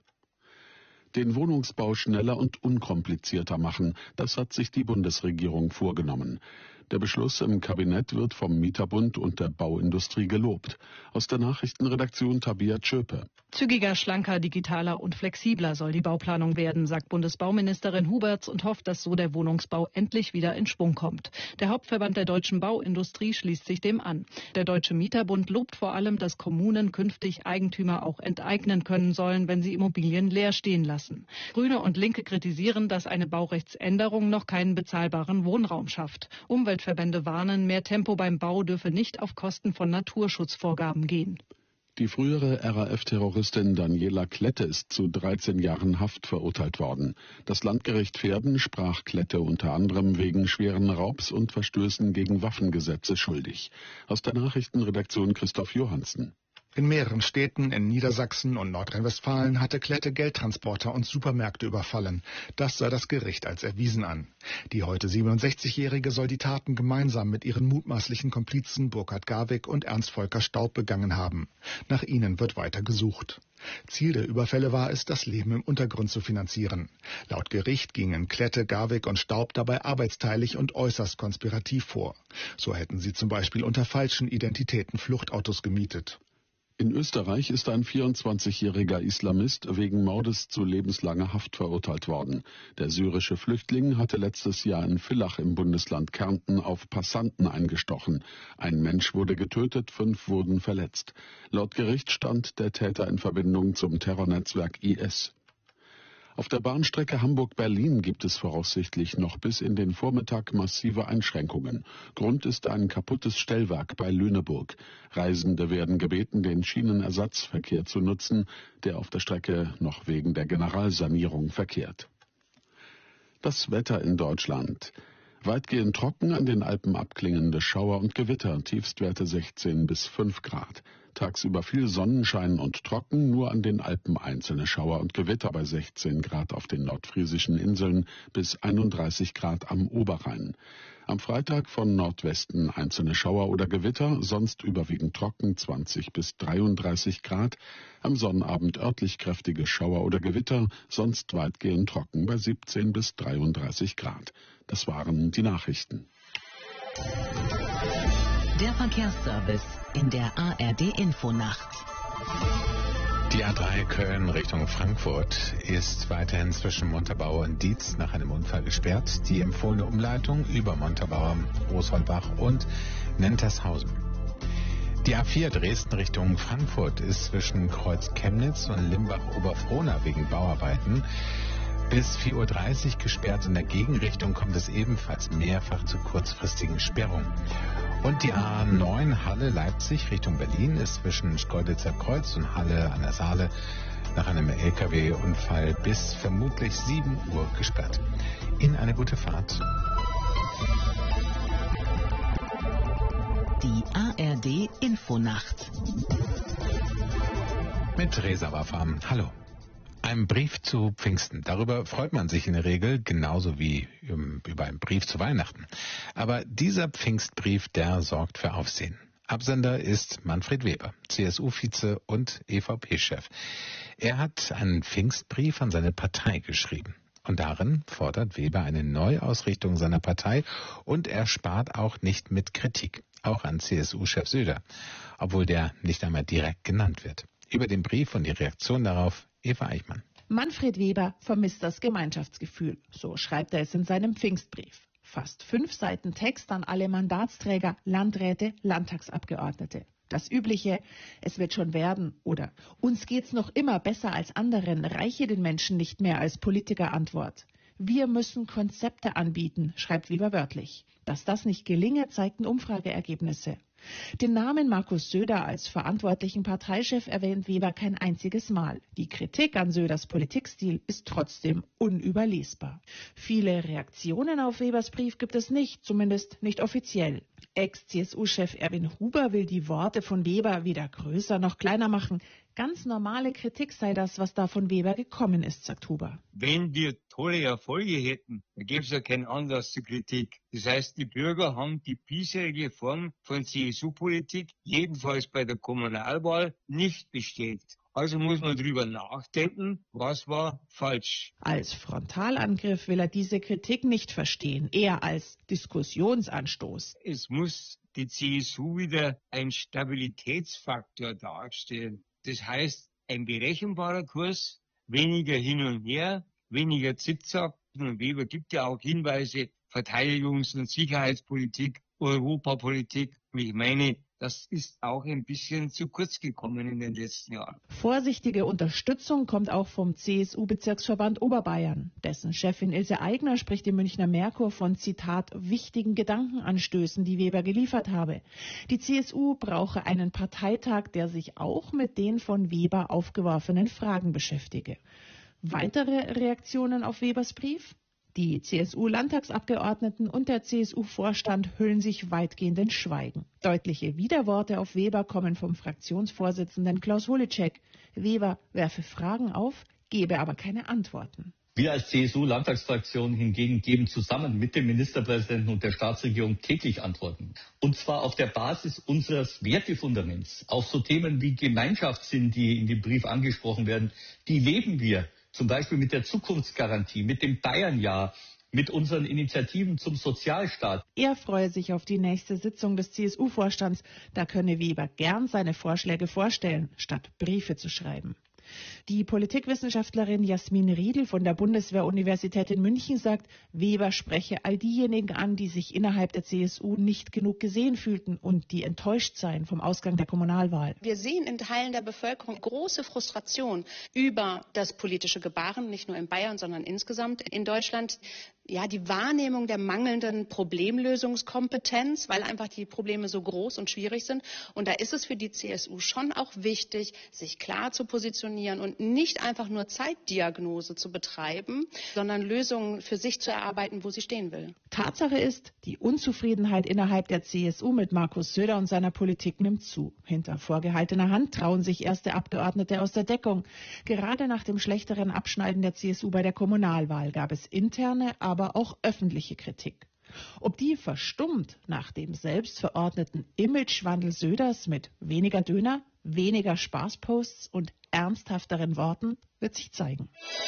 Den Wohnungsbau schneller und unkomplizierter machen, das hat sich die Bundesregierung vorgenommen. Der Beschluss im Kabinett wird vom Mieterbund und der Bauindustrie gelobt. Aus der Nachrichtenredaktion Tabea Tschöpe. Zügiger, schlanker, digitaler und flexibler soll die Bauplanung werden, sagt Bundesbauministerin Huberts und hofft, dass so der Wohnungsbau endlich wieder in Schwung kommt. Der Hauptverband der deutschen Bauindustrie schließt sich dem an. Der Deutsche Mieterbund lobt vor allem, dass Kommunen künftig Eigentümer auch enteignen können sollen, wenn sie Immobilien leer stehen lassen. Grüne und Linke kritisieren, dass eine Baurechtsänderung noch keinen bezahlbaren Wohnraum schafft. Umweltverbände warnen, mehr Tempo beim Bau dürfe nicht auf Kosten von Naturschutzvorgaben gehen. Die frühere RAF-Terroristin Daniela Klette ist zu 13 Jahren Haft verurteilt worden. Das Landgericht Verden sprach Klette unter anderem wegen schweren Raubs und Verstößen gegen Waffengesetze schuldig. Aus der Nachrichtenredaktion Christoph Johansen. In mehreren Städten in Niedersachsen und Nordrhein-Westfalen hatte Klette Geldtransporter und Supermärkte überfallen. Das sah das Gericht als erwiesen an. Die heute 67-Jährige soll die Taten gemeinsam mit ihren mutmaßlichen Komplizen Burkhard Garwig und Ernst Volker Staub begangen haben. Nach ihnen wird weiter gesucht. Ziel der Überfälle war es, das Leben im Untergrund zu finanzieren. Laut Gericht gingen Klette, Garwig und Staub dabei arbeitsteilig und äußerst konspirativ vor. So hätten sie zum Beispiel unter falschen Identitäten Fluchtautos gemietet. In Österreich ist ein 24-jähriger Islamist wegen Mordes zu lebenslanger Haft verurteilt worden. Der syrische Flüchtling hatte letztes Jahr in Villach im Bundesland Kärnten auf Passanten eingestochen. Ein Mensch wurde getötet, 5 wurden verletzt. Laut Gericht stand der Täter in Verbindung zum Terrornetzwerk IS. Auf der Bahnstrecke Hamburg-Berlin gibt es voraussichtlich noch bis in den Vormittag massive Einschränkungen. Grund ist ein kaputtes Stellwerk bei Lüneburg. Reisende werden gebeten, den Schienenersatzverkehr zu nutzen, der auf der Strecke noch wegen der Generalsanierung verkehrt. Das Wetter in Deutschland. Weitgehend trocken, an den Alpen abklingende Schauer und Gewitter, Tiefstwerte 16 bis 5 Grad. Tagsüber viel Sonnenschein und trocken, nur an den Alpen einzelne Schauer und Gewitter bei 16 Grad auf den nordfriesischen Inseln bis 31 Grad am Oberrhein. Am Freitag von Nordwesten einzelne Schauer oder Gewitter, sonst überwiegend trocken 20 bis 33 Grad. Am Sonnabend örtlich kräftige Schauer oder Gewitter, sonst weitgehend trocken bei 17 bis 33 Grad. Das waren die Nachrichten. Der Verkehrsservice in der ARD Infonacht. Die A3 Köln Richtung Frankfurt ist weiterhin zwischen Montabaur und Dietz nach einem Unfall gesperrt. Die empfohlene Umleitung über Montabaur, Großholbach und Nentershausen. Die A4 Dresden Richtung Frankfurt ist zwischen Kreuz Chemnitz und Limbach-Oberfrohna wegen Bauarbeiten bis 4:30 Uhr gesperrt. In der Gegenrichtung kommt es ebenfalls mehrfach zu kurzfristigen Sperrungen. Und die A9 Halle-Leipzig Richtung Berlin ist zwischen Schkeuditzer Kreuz und Halle an der Saale nach einem LKW-Unfall bis vermutlich 7 Uhr gesperrt. Ihnen eine gute Fahrt. Die ARD Infonacht. Mit Reza Wafam. Hallo. Ein Brief zu Pfingsten. Darüber freut man sich in der Regel, genauso wie über einen Brief zu Weihnachten. Aber dieser Pfingstbrief, der sorgt für Aufsehen. Absender ist Manfred Weber, CSU-Vize und EVP-Chef. Er hat einen Pfingstbrief an seine Partei geschrieben. Und darin fordert Weber eine Neuausrichtung seiner Partei und er spart auch nicht mit Kritik, auch an CSU-Chef Söder, obwohl der nicht einmal direkt genannt wird. Über den Brief und die Reaktion darauf Eva Eichmann. Manfred Weber vermisst das Gemeinschaftsgefühl, so schreibt er es in seinem Pfingstbrief. Fast 5 Seiten Text an alle Mandatsträger, Landräte, Landtagsabgeordnete. Das Übliche, es wird schon werden oder uns geht's noch immer besser als anderen, reiche den Menschen nicht mehr als Politikerantwort. Wir müssen Konzepte anbieten, schreibt Weber wörtlich. Dass das nicht gelinge, zeigten Umfrageergebnisse. Den Namen Markus Söder als verantwortlichen Parteichef erwähnt Weber kein einziges Mal. Die Kritik an Söders Politikstil ist trotzdem unüberlesbar. Viele Reaktionen auf Webers Brief gibt es nicht, zumindest nicht offiziell. Ex-CSU-Chef Erwin Huber will die Worte von Weber weder größer noch kleiner machen. Ganz normale Kritik sei das, was da von Weber gekommen ist, sagt Huber. Wenn wir tolle Erfolge hätten, dann gäbe es ja keinen Anlass zur Kritik. Das heißt, die Bürger haben die bisherige Form von CSU-Politik, jedenfalls bei der Kommunalwahl, nicht bestätigt. Also muss man drüber nachdenken, was war falsch. Als Frontalangriff will er diese Kritik nicht verstehen, eher als Diskussionsanstoß. Es muss die CSU wieder ein Stabilitätsfaktor darstellen. Das heißt, ein berechenbarer Kurs, weniger hin und her, weniger Zickzack. Und Weber gibt ja auch Hinweise, Verteidigungs- und Sicherheitspolitik, Europapolitik. Und ich meine, das ist auch ein bisschen zu kurz gekommen in den letzten Jahren. Vorsichtige Unterstützung kommt auch vom CSU-Bezirksverband Oberbayern. Dessen Chefin Ilse Aigner spricht im Münchner Merkur von, Zitat, wichtigen Gedankenanstößen, die Weber geliefert habe. Die CSU brauche einen Parteitag, der sich auch mit den von Weber aufgeworfenen Fragen beschäftige. Weitere Reaktionen auf Webers Brief? Die CSU-Landtagsabgeordneten und der CSU-Vorstand hüllen sich weitgehend in Schweigen. Deutliche Widerworte auf Weber kommen vom Fraktionsvorsitzenden Klaus Holleczek. Weber werfe Fragen auf, gebe aber keine Antworten. Wir als CSU-Landtagsfraktion hingegen geben zusammen mit dem Ministerpräsidenten und der Staatsregierung täglich Antworten. Und zwar auf der Basis unseres Wertefundaments. Auch so Themen wie Gemeinschaftssinn, die in dem Brief angesprochen werden, die leben wir. Zum Beispiel mit der Zukunftsgarantie, mit dem Bayernjahr, mit unseren Initiativen zum Sozialstaat. Er freue sich auf die nächste Sitzung des CSU-Vorstands. Da könne Weber gern seine Vorschläge vorstellen, statt Briefe zu schreiben. Die Politikwissenschaftlerin Jasmin Riedl von der Bundeswehr-Universität in München sagt, Weber spreche all diejenigen an, die sich innerhalb der CSU nicht genug gesehen fühlten und die enttäuscht seien vom Ausgang der Kommunalwahl. Wir sehen in Teilen der Bevölkerung große Frustration über das politische Gebaren, nicht nur in Bayern, sondern insgesamt in Deutschland. Ja, die Wahrnehmung der mangelnden Problemlösungskompetenz, weil einfach die Probleme so groß und schwierig sind. Und da ist es für die CSU schon auch wichtig, sich klar zu positionieren und nicht einfach nur Zeitdiagnose zu betreiben, sondern Lösungen für sich zu erarbeiten, wo sie stehen will. Tatsache ist, die Unzufriedenheit innerhalb der CSU mit Markus Söder und seiner Politik nimmt zu. Hinter vorgehaltener Hand trauen sich erste Abgeordnete aus der Deckung. Gerade nach dem schlechteren Abschneiden der CSU bei der Kommunalwahl gab es interne, aber auch öffentliche Kritik. Ob die verstummt nach dem selbstverordneten Imagewandel Söders mit weniger Döner, weniger Spaßposts und ernsthafteren Worten, wird sich zeigen.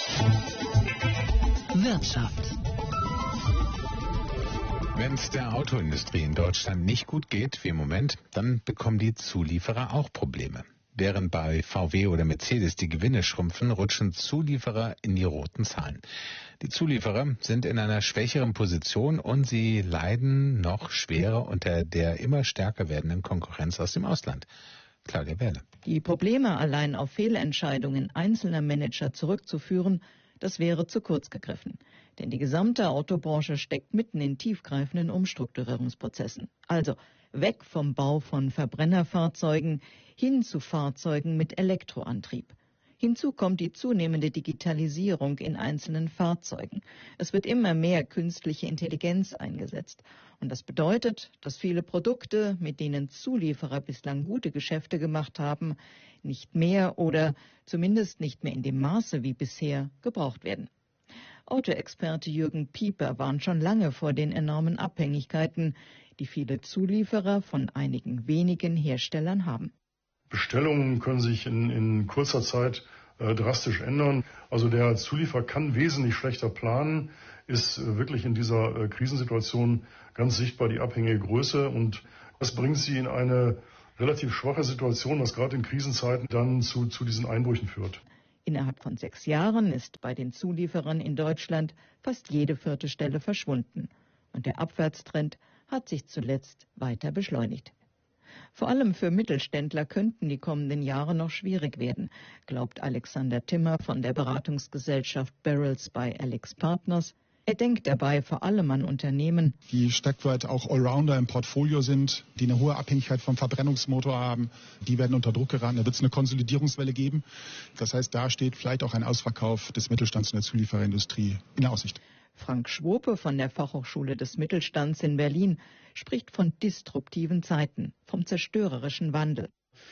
Wirtschaft. Wenn es der Autoindustrie in Deutschland nicht gut geht, wie im Moment, dann bekommen die Zulieferer auch Probleme. Während bei VW oder Mercedes die Gewinne schrumpfen, rutschen Zulieferer in die roten Zahlen. Die Zulieferer sind in einer schwächeren Position und sie leiden noch schwerer unter der immer stärker werdenden Konkurrenz aus dem Ausland. Claudia Berle. Die Probleme allein auf Fehlentscheidungen einzelner Manager zurückzuführen, das wäre zu kurz gegriffen. Denn die gesamte Autobranche steckt mitten in tiefgreifenden Umstrukturierungsprozessen. Also weg vom Bau von Verbrennerfahrzeugen hin zu Fahrzeugen mit Elektroantrieb. Hinzu kommt die zunehmende Digitalisierung in einzelnen Fahrzeugen. Es wird immer mehr künstliche Intelligenz eingesetzt. Und das bedeutet, dass viele Produkte, mit denen Zulieferer bislang gute Geschäfte gemacht haben, nicht mehr oder zumindest nicht mehr in dem Maße wie bisher gebraucht werden. Autoexperte Jürgen Pieper warnt schon lange vor den enormen Abhängigkeiten, die viele Zulieferer von einigen wenigen Herstellern haben. Bestellungen können sich in kurzer Zeit drastisch ändern. Also der Zulieferer kann wesentlich schlechter planen, ist wirklich in dieser Krisensituation ganz sichtbar die abhängige Größe. Und das bringt sie in eine relativ schwache Situation, was gerade in Krisenzeiten dann zu diesen Einbrüchen führt. Innerhalb von 6 Jahren ist bei den Zulieferern in Deutschland fast jede 4. Stelle verschwunden. Und der Abwärtstrend hat sich zuletzt weiter beschleunigt. Vor allem für Mittelständler könnten die kommenden Jahre noch schwierig werden, glaubt Alexander Timmer von der Beratungsgesellschaft Barrels bei Alex Partners. Er denkt dabei vor allem an Unternehmen, die stückweit auch Allrounder im Portfolio sind, die eine hohe Abhängigkeit vom Verbrennungsmotor haben. Die werden unter Druck geraten. Da wird es eine Konsolidierungswelle geben. Das heißt, da steht vielleicht auch ein Ausverkauf des Mittelstands und der Zuliefererindustrie in der Aussicht. Frank Schwope von der Fachhochschule des Mittelstands in Berlin spricht von disruptiven Zeiten, vom zerstörerischen Wandel.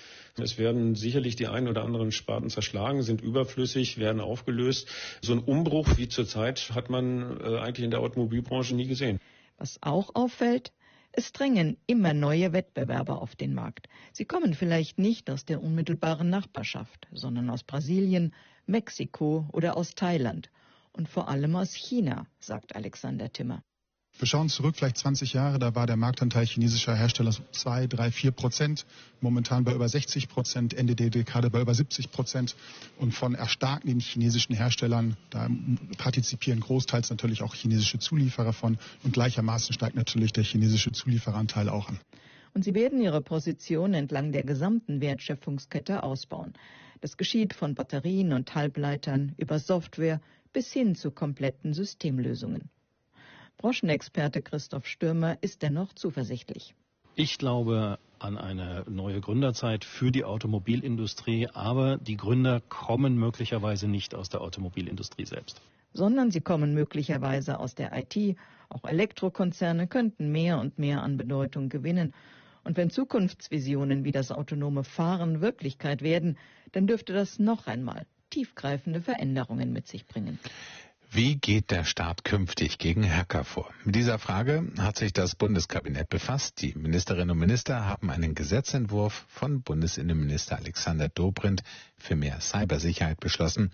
Es werden sicherlich die einen oder anderen Sparten zerschlagen, sind überflüssig, werden aufgelöst. So einen Umbruch wie zurzeit hat man eigentlich in der Automobilbranche nie gesehen. Was auch auffällt, es drängen immer neue Wettbewerber auf den Markt. Sie kommen vielleicht nicht aus der unmittelbaren Nachbarschaft, sondern aus Brasilien, Mexiko oder aus Thailand. Und vor allem aus China, sagt Alexander Timmer. Wir schauen zurück, vielleicht 20 Jahre, da war der Marktanteil chinesischer Hersteller 2, 3, 4%, momentan bei über 60%, Ende der Dekade bei über 70%. Und von erstarkten chinesischen Herstellern, da partizipieren großteils natürlich auch chinesische Zulieferer von und gleichermaßen steigt natürlich der chinesische Zuliefereranteil auch an. Und sie werden ihre Position entlang der gesamten Wertschöpfungskette ausbauen. Das geschieht von Batterien und Halbleitern über Software bis hin zu kompletten Systemlösungen. Branchenexperte Christoph Stürmer ist dennoch zuversichtlich. Ich glaube an eine neue Gründerzeit für die Automobilindustrie, aber die Gründer kommen möglicherweise nicht aus der Automobilindustrie selbst. Sondern sie kommen möglicherweise aus der IT. Auch Elektrokonzerne könnten mehr und mehr an Bedeutung gewinnen. Und wenn Zukunftsvisionen wie das autonome Fahren Wirklichkeit werden, dann dürfte das noch einmal tiefgreifende Veränderungen mit sich bringen. Wie geht der Staat künftig gegen Hacker vor? Mit dieser Frage hat sich das Bundeskabinett befasst. Die Ministerinnen und Minister haben einen Gesetzentwurf von Bundesinnenminister Alexander Dobrindt für mehr Cybersicherheit beschlossen.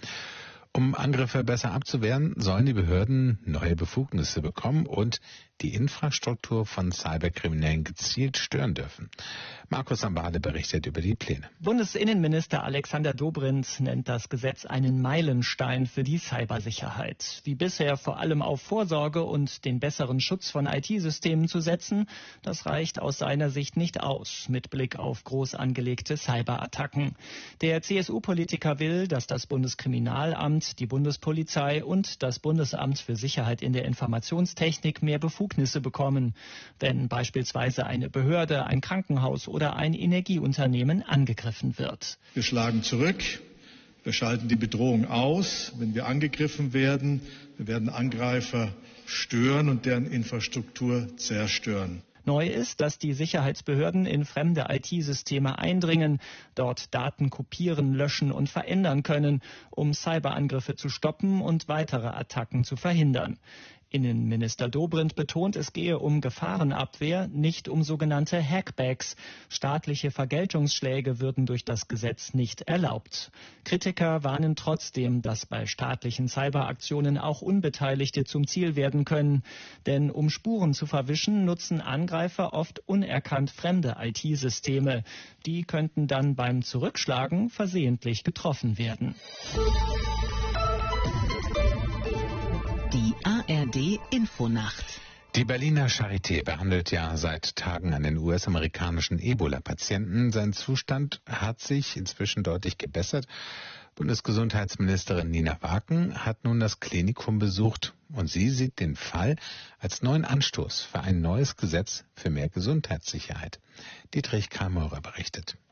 Um Angriffe besser abzuwehren, sollen die Behörden neue Befugnisse bekommen und die Infrastruktur von Cyberkriminellen gezielt stören dürfen. Markus Ambale berichtet über die Pläne. Bundesinnenminister Alexander Dobrindt nennt das Gesetz einen Meilenstein für die Cybersicherheit. Wie bisher vor allem auf Vorsorge und den besseren Schutz von IT-Systemen zu setzen, das reicht aus seiner Sicht nicht aus, mit Blick auf groß angelegte Cyberattacken. Der CSU-Politiker will, dass das Bundeskriminalamt, die Bundespolizei und das Bundesamt für Sicherheit in der Informationstechnik mehr Befugnisse bekommen, wenn beispielsweise eine Behörde, ein Krankenhaus oder ein Energieunternehmen angegriffen wird. Wir schlagen zurück, wir schalten die Bedrohung aus, wenn wir angegriffen werden. Wir werden Angreifer stören und deren Infrastruktur zerstören. Neu ist, dass die Sicherheitsbehörden in fremde IT-Systeme eindringen, dort Daten kopieren, löschen und verändern können, um Cyberangriffe zu stoppen und weitere Attacken zu verhindern. Innenminister Dobrindt betont, es gehe um Gefahrenabwehr, nicht um sogenannte Hackbacks. Staatliche Vergeltungsschläge würden durch das Gesetz nicht erlaubt. Kritiker warnen trotzdem, dass bei staatlichen Cyberaktionen auch Unbeteiligte zum Ziel werden können. Denn um Spuren zu verwischen, nutzen Angreifer oft unerkannt fremde IT-Systeme. Die könnten dann beim Zurückschlagen versehentlich getroffen werden. Die ARD Infonacht. Die Berliner Charité behandelt ja seit Tagen einen US-amerikanischen Ebola-Patienten. Sein Zustand hat sich inzwischen deutlich gebessert. Bundesgesundheitsministerin Nina Waken hat nun das Klinikum besucht und sie sieht den Fall als neuen Anstoß für ein neues Gesetz für mehr Gesundheitssicherheit. Dietrich Karl Maurer berichtet.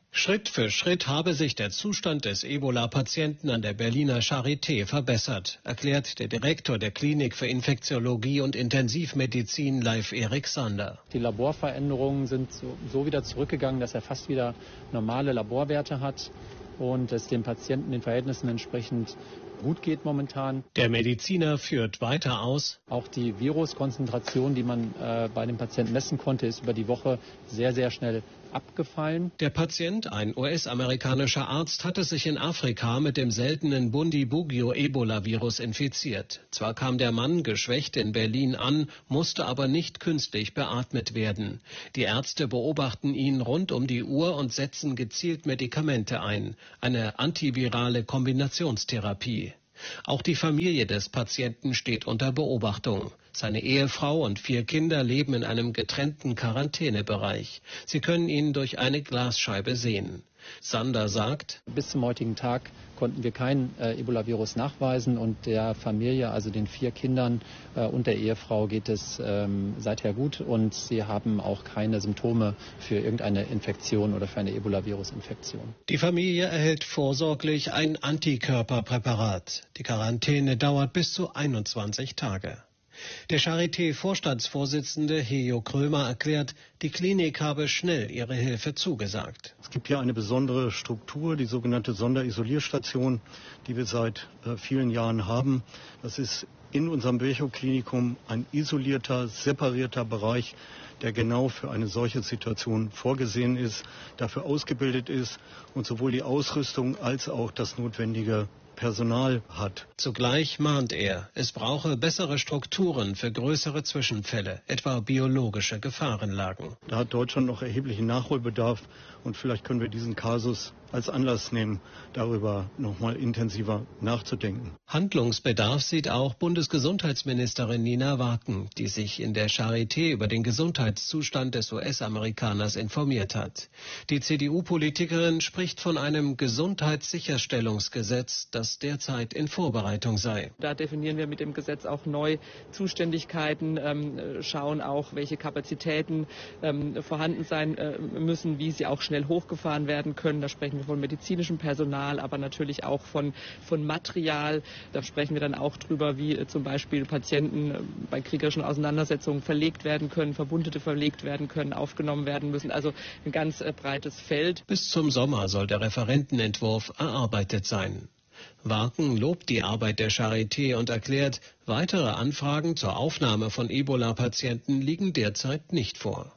Schritt für Schritt habe sich der Zustand des Ebola-Patienten an der Berliner Charité verbessert, erklärt der Direktor der Klinik für Infektiologie und Intensivmedizin, Leif-Erik Sander. Die Laborveränderungen sind so wieder zurückgegangen, dass er fast wieder normale Laborwerte hat und es dem Patienten den Verhältnissen entsprechend gut geht momentan. Der Mediziner führt weiter aus. Auch die Viruskonzentration, die man bei dem Patienten messen konnte, ist über die Woche sehr, sehr schnell abgefallen. Der Patient, ein US-amerikanischer Arzt, hatte sich in Afrika mit dem seltenen Bundibugyo-Ebola-Virus infiziert. Zwar kam der Mann geschwächt in Berlin an, musste aber nicht künstlich beatmet werden. Die Ärzte beobachten ihn rund um die Uhr und setzen gezielt Medikamente ein. Eine antivirale Kombinationstherapie. Auch die Familie des Patienten steht unter Beobachtung. Seine Ehefrau und 4 Kinder leben in einem getrennten Quarantänebereich. Sie können ihn durch eine Glasscheibe sehen. Sander sagt: Bis zum heutigen Tag konnten wir kein Ebola-Virus nachweisen und der Familie, also den 4 Kindern und der Ehefrau, geht es seither gut und sie haben auch keine Symptome für irgendeine Infektion oder für eine Ebola-Virus-Infektion. Die Familie erhält vorsorglich ein Antikörperpräparat. Die Quarantäne dauert bis zu 21 Tage. Der Charité-Vorstandsvorsitzende Hejo Krömer erklärt, die Klinik habe schnell ihre Hilfe zugesagt. Es gibt hier eine besondere Struktur, die sogenannte Sonderisolierstation, die wir seit vielen Jahren haben. Das ist in unserem Virchow-Klinikum ein isolierter, separierter Bereich, der genau für eine solche Situation vorgesehen ist, dafür ausgebildet ist und sowohl die Ausrüstung als auch das notwendige Personal hat. Zugleich mahnt er, es brauche bessere Strukturen für größere Zwischenfälle, etwa biologische Gefahrenlagen. Da hat Deutschland noch erheblichen Nachholbedarf und vielleicht können wir diesen Kasus als Anlass nehmen, darüber noch mal intensiver nachzudenken. Handlungsbedarf sieht auch Bundesgesundheitsministerin Nina Warken, die sich in der Charité über den Gesundheitszustand des US-Amerikaners informiert hat. Die CDU-Politikerin spricht von einem Gesundheitssicherstellungsgesetz, das derzeit in Vorbereitung sei. Da definieren wir mit dem Gesetz auch neu Zuständigkeiten, schauen auch, welche Kapazitäten vorhanden sein müssen, wie sie auch schnell hochgefahren werden können. Da sprechen wir von medizinischem Personal, aber natürlich auch von Material. Da sprechen wir dann auch drüber, wie zum Beispiel Patienten bei kriegerischen Auseinandersetzungen verlegt werden können, Verwundete verlegt werden können, aufgenommen werden müssen. Also ein ganz breites Feld. Bis zum Sommer soll der Referentenentwurf erarbeitet sein. Warken lobt die Arbeit der Charité und erklärt, weitere Anfragen zur Aufnahme von Ebola-Patienten liegen derzeit nicht vor.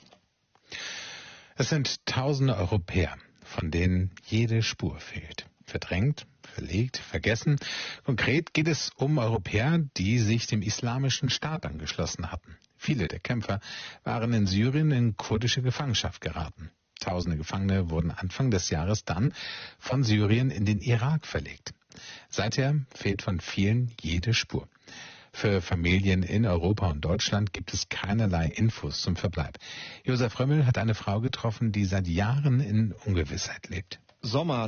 Es sind tausende Europäer, von denen jede Spur fehlt. Verdrängt, verlegt, vergessen. Konkret geht es um Europäer, die sich dem Islamischen Staat angeschlossen hatten. Viele der Kämpfer waren in Syrien in kurdische Gefangenschaft geraten. Tausende Gefangene wurden Anfang des Jahres dann von Syrien in den Irak verlegt. Seither fehlt von vielen jede Spur. Für Familien in Europa und Deutschland gibt es keinerlei Infos zum Verbleib. Josef Römmel hat eine Frau getroffen, die seit Jahren in Ungewissheit lebt. Sommer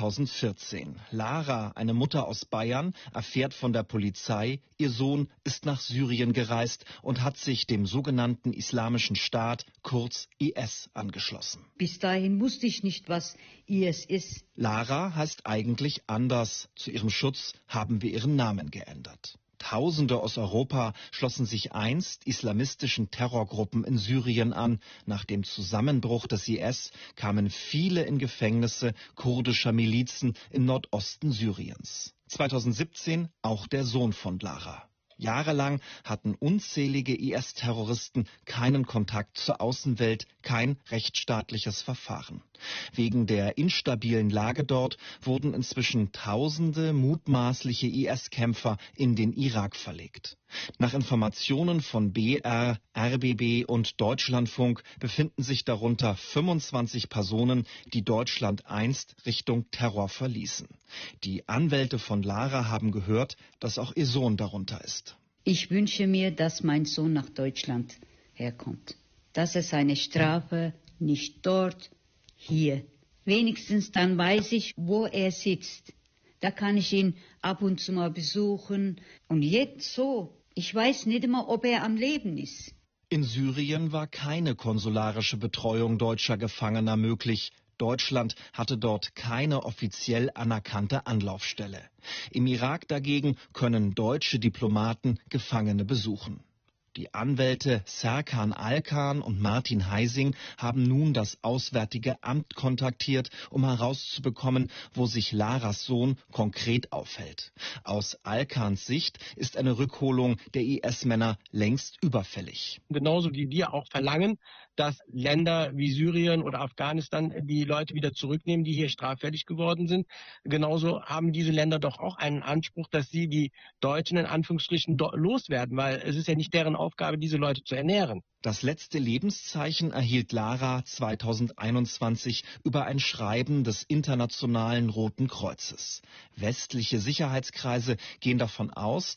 2014. Lara, eine Mutter aus Bayern, erfährt von der Polizei, ihr Sohn ist nach Syrien gereist und hat sich dem sogenannten Islamischen Staat, kurz IS, angeschlossen. Bis dahin wusste ich nicht, was IS ist. Lara heißt eigentlich anders. Zu ihrem Schutz haben wir ihren Namen geändert. Tausende aus Europa schlossen sich einst islamistischen Terrorgruppen in Syrien an. Nach dem Zusammenbruch des IS kamen viele in Gefängnisse kurdischer Milizen im Nordosten Syriens. 2017 auch der Sohn von Lara. Jahrelang hatten unzählige IS-Terroristen keinen Kontakt zur Außenwelt, kein rechtsstaatliches Verfahren. Wegen der instabilen Lage dort wurden inzwischen Tausende mutmaßliche IS-Kämpfer in den Irak verlegt. Nach Informationen von BR, RBB und Deutschlandfunk befinden sich darunter 25 Personen, die Deutschland einst Richtung Terror verließen. Die Anwälte von Lara haben gehört, dass auch ihr Sohn darunter ist. Ich wünsche mir, dass mein Sohn nach Deutschland herkommt. Dass er seine Strafe nicht dort, hier. Wenigstens dann weiß ich, wo er sitzt. Da kann ich ihn ab und zu mal besuchen. Und jetzt so. Ich weiß nicht immer, ob er am Leben ist. In Syrien war keine konsularische Betreuung deutscher Gefangener möglich. Deutschland hatte dort keine offiziell anerkannte Anlaufstelle. Im Irak dagegen können deutsche Diplomaten Gefangene besuchen. Die Anwälte Serkan Alkan und Martin Heising haben nun das Auswärtige Amt kontaktiert, um herauszubekommen, wo sich Laras Sohn konkret aufhält. Aus Alkans Sicht ist eine Rückholung der IS-Männer längst überfällig. Genauso wie wir auch verlangen, dass Länder wie Syrien oder Afghanistan die Leute wieder zurücknehmen, die hier straffällig geworden sind. Genauso haben diese Länder doch auch einen Anspruch, dass sie die Deutschen in Anführungsstrichen loswerden, weil es ist ja nicht deren Aufgabe, diese Leute zu ernähren. Das letzte Lebenszeichen erhielt Lara 2021 über ein Schreiben des Internationalen Roten Kreuzes. Westliche Sicherheitskreise gehen davon aus,